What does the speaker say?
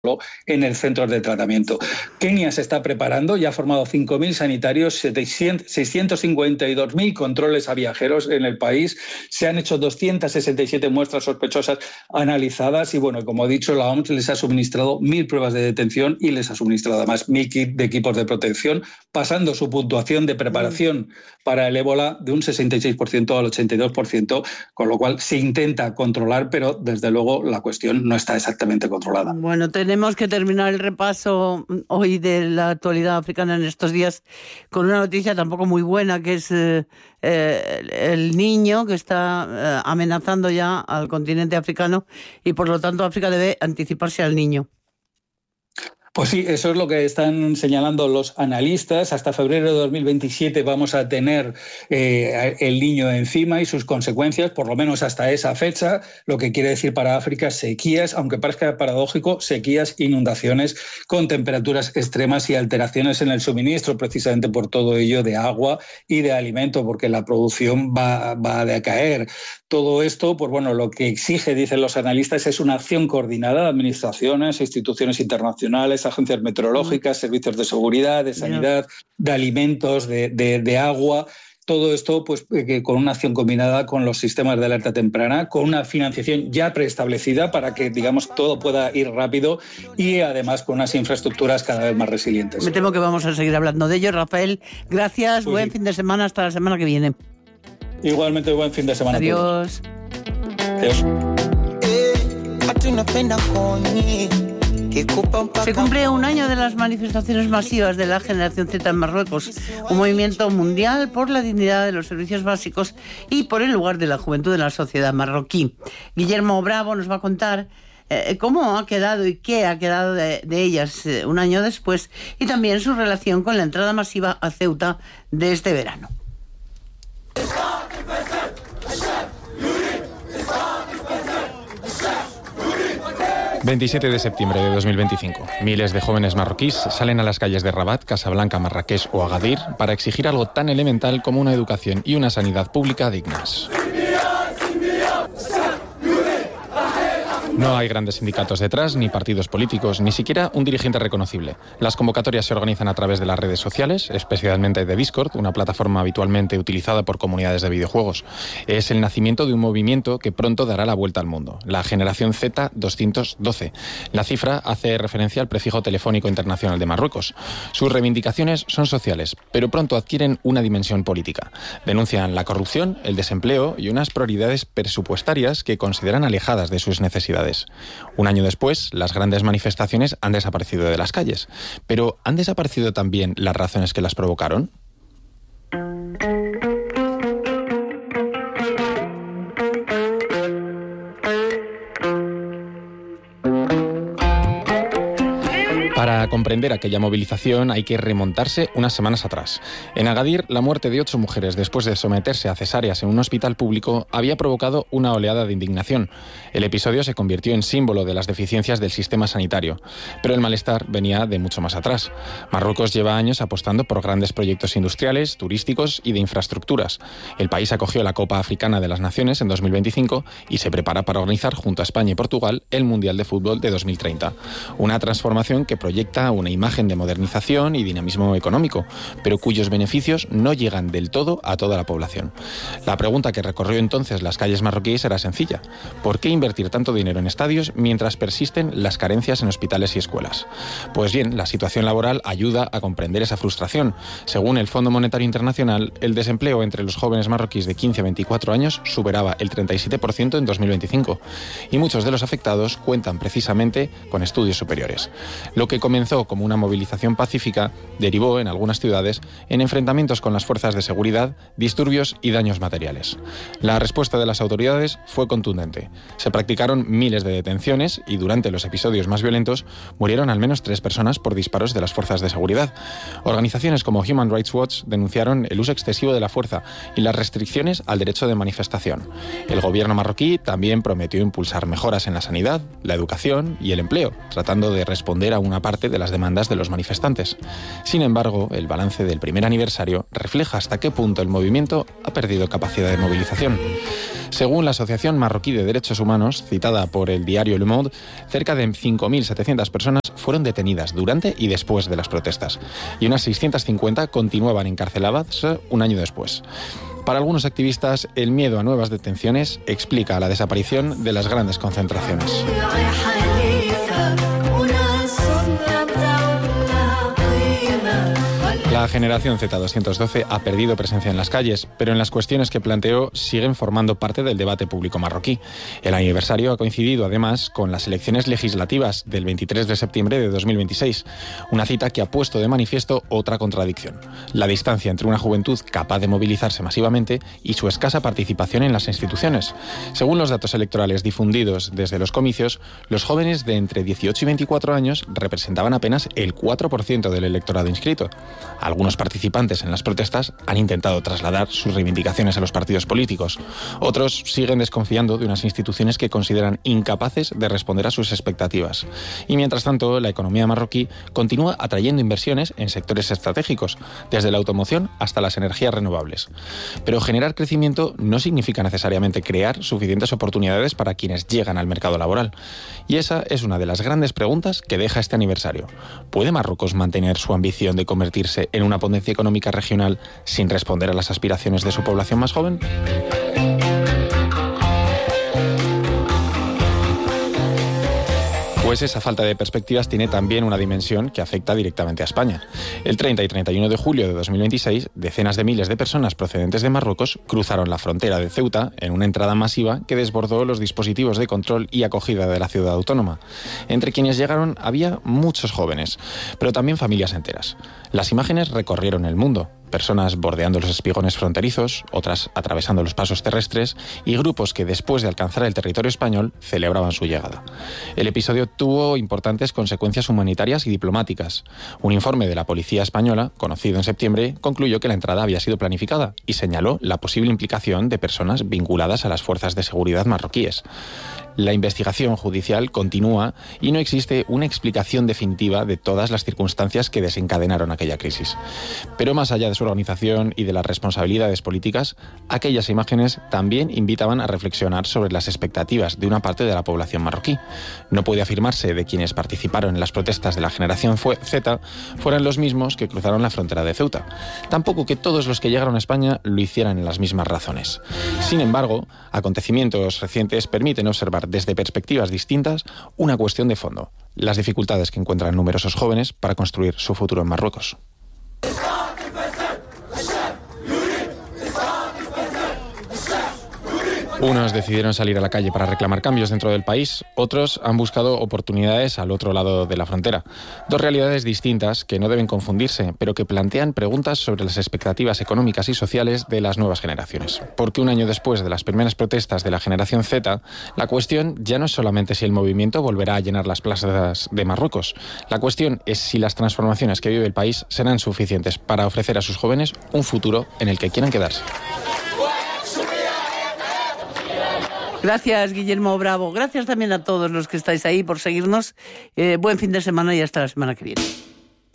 en el centro de tratamiento. Kenia se está preparando, ya ha formado 5.000 sanitarios, 652.000 controles a viajeros en el país, se han hecho 267 muestras sospechosas analizadas y, bueno, como he dicho, la OMS les ha suministrado 1.000 pruebas de detención y les ha suministrado además 1.000 kits de equipos de protección, pasando su puntuación de preparación para el ébola de un 66% al 82%, con lo cual se intenta controlar, pero desde luego la cuestión no está exactamente controlada. Bueno, tenemos que terminar el repaso hoy de la actualidad africana en estos días con una noticia tampoco muy buena, que es el niño que está amenazando ya al continente africano y por lo tanto África debe anticiparse al niño. Pues sí, eso es lo que están señalando los analistas. Hasta febrero de 2027 vamos a tener el niño encima y sus consecuencias, por lo menos hasta esa fecha, lo que quiere decir para África sequías, aunque parezca paradójico, sequías, inundaciones con temperaturas extremas y alteraciones en el suministro, precisamente por todo ello de agua y de alimento, porque la producción va a decaer. Todo esto, pues bueno, lo que exige, dicen los analistas, es una acción coordinada de administraciones, instituciones internacionales, agencias meteorológicas, servicios de seguridad, de sanidad, de alimentos, de agua. Todo esto pues con una acción combinada con los sistemas de alerta temprana, con una financiación ya preestablecida para que, digamos, todo pueda ir rápido y además con unas infraestructuras cada vez más resilientes. Me temo que vamos a seguir hablando de ello. Rafael, gracias, pues buen fin de semana, hasta la semana que viene. Igualmente, buen fin de semana. Adiós. Adiós. Se cumple un año de las manifestaciones masivas de la Generación Z en Marruecos, un movimiento mundial por la dignidad de los servicios básicos y por el lugar de la juventud en la sociedad marroquí. Guillermo Bravo nos va a contar cómo ha quedado y qué ha quedado de ellas un año después y también su relación con la entrada masiva a Ceuta de este verano. 27 de septiembre de 2025. Miles de jóvenes marroquíes salen a las calles de Rabat, Casablanca, Marrakech o Agadir para exigir algo tan elemental como una educación y una sanidad pública dignas. No hay grandes sindicatos detrás, ni partidos políticos, ni siquiera un dirigente reconocible. Las convocatorias se organizan a través de las redes sociales, especialmente de Discord, una plataforma habitualmente utilizada por comunidades de videojuegos. Es el nacimiento de un movimiento que pronto dará la vuelta al mundo, la Generación Z 212. La cifra hace referencia al prefijo telefónico internacional de Marruecos. Sus reivindicaciones son sociales, pero pronto adquieren una dimensión política. Denuncian la corrupción, el desempleo y unas prioridades presupuestarias que consideran alejadas de sus necesidades. Un año después, las grandes manifestaciones han desaparecido de las calles. ¿Pero han desaparecido también las razones que las provocaron? Para comprender aquella movilización hay que remontarse unas semanas atrás. En Agadir, la muerte de 8 mujeres después de someterse a cesáreas en un hospital público había provocado una oleada de indignación. El episodio se convirtió en símbolo de las deficiencias del sistema sanitario. Pero el malestar venía de mucho más atrás. Marruecos lleva años apostando por grandes proyectos industriales, turísticos y de infraestructuras. El país acogió la Copa Africana de las Naciones en 2025 y se prepara para organizar junto a España y Portugal el Mundial de Fútbol de 2030. Una transformación que proyecta una imagen de modernización y dinamismo económico, pero cuyos beneficios no llegan del todo a toda la población. La pregunta que recorrió entonces las calles marroquíes era sencilla: ¿por qué invertir tanto dinero en estadios mientras persisten las carencias en hospitales y escuelas? Pues bien, la situación laboral ayuda a comprender esa frustración. Según el Fondo Monetario Internacional, el desempleo entre los jóvenes marroquíes de 15 a 24 años superaba el 37% en 2025, y muchos de los afectados cuentan precisamente con estudios superiores. Lo que comenzó como una movilización pacífica derivó en algunas ciudades en enfrentamientos con las fuerzas de seguridad, disturbios y daños materiales. La respuesta de las autoridades fue contundente. Se practicaron miles de detenciones y durante los episodios más violentos murieron al menos 3 personas por disparos de las fuerzas de seguridad. Organizaciones como Human Rights Watch denunciaron el uso excesivo de la fuerza y las restricciones al derecho de manifestación. El gobierno marroquí también prometió impulsar mejoras en la sanidad, la educación y el empleo, tratando de responder a una parte parte de las demandas de los manifestantes. Sin embargo, el balance del primer aniversario refleja hasta qué punto el movimiento ha perdido capacidad de movilización. Según la Asociación Marroquí de Derechos Humanos, citada por el diario Le Monde, cerca de 5.700 personas fueron detenidas durante y después de las protestas, y unas 650 continuaban encarceladas un año después. Para algunos activistas, el miedo a nuevas detenciones explica la desaparición de las grandes concentraciones. La generación Z212 ha perdido presencia en las calles, pero en las cuestiones que planteó siguen formando parte del debate público marroquí. El aniversario ha coincidido además con las elecciones legislativas del 23 de septiembre de 2026, una cita que ha puesto de manifiesto otra contradicción: la distancia entre una juventud capaz de movilizarse masivamente y su escasa participación en las instituciones. Según los datos electorales difundidos desde los comicios, los jóvenes de entre 18 y 24 años representaban apenas el 4% del electorado inscrito. Algunos participantes en las protestas han intentado trasladar sus reivindicaciones a los partidos políticos. Otros siguen desconfiando de unas instituciones que consideran incapaces de responder a sus expectativas. Y mientras tanto, la economía marroquí continúa atrayendo inversiones en sectores estratégicos, desde la automoción hasta las energías renovables. Pero generar crecimiento no significa necesariamente crear suficientes oportunidades para quienes llegan al mercado laboral. Y esa es una de las grandes preguntas que deja este aniversario. ¿Puede Marruecos mantener su ambición de convertirse en una potencia económica regional sin responder a las aspiraciones de su población más joven? Pues esa falta de perspectivas tiene también una dimensión que afecta directamente a España. El 30 y 31 de julio de 2026, decenas de miles de personas procedentes de Marruecos cruzaron la frontera de Ceuta en una entrada masiva que desbordó los dispositivos de control y acogida de la ciudad autónoma. Entre quienes llegaron había muchos jóvenes, pero también familias enteras. Las imágenes recorrieron el mundo. Personas bordeando los espigones fronterizos, otras atravesando los pasos terrestres y grupos que después de alcanzar el territorio español celebraban su llegada. El episodio tuvo importantes consecuencias humanitarias y diplomáticas. Un informe de la policía española, conocido en septiembre, concluyó que la entrada había sido planificada y señaló la posible implicación de personas vinculadas a las fuerzas de seguridad marroquíes. La investigación judicial continúa y no existe una explicación definitiva de todas las circunstancias que desencadenaron aquella crisis. Pero más allá de su organización y de las responsabilidades políticas, aquellas imágenes también invitaban a reflexionar sobre las expectativas de una parte de la población marroquí. No puede afirmarse de quienes participaron en las protestas de la generación Z fueran los mismos que cruzaron la frontera de Ceuta. Tampoco que todos los que llegaron a España lo hicieran en las mismas razones. Sin embargo, acontecimientos recientes permiten observar desde perspectivas distintas una cuestión de fondo: las dificultades que encuentran numerosos jóvenes para construir su futuro en Marruecos. Unos decidieron salir a la calle para reclamar cambios dentro del país, otros han buscado oportunidades al otro lado de la frontera. Dos realidades distintas que no deben confundirse, pero que plantean preguntas sobre las expectativas económicas y sociales de las nuevas generaciones. Porque un año después de las primeras protestas de la generación Z, la cuestión ya no es solamente si el movimiento volverá a llenar las plazas de Marruecos. La cuestión es si las transformaciones que vive el país serán suficientes para ofrecer a sus jóvenes un futuro en el que quieran quedarse. Gracias, Guillermo Bravo. Gracias también a todos los que estáis ahí por seguirnos. Buen fin de semana y hasta la semana que viene.